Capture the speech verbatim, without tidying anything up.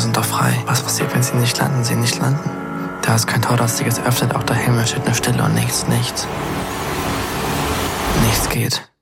sind doch frei. Was passiert, wenn sie nicht landen? Sie nicht landen. Da ist kein Tor, das sich jetzt öffnet, auch der Himmel steht nur Stille und nichts, nichts. Nichts geht.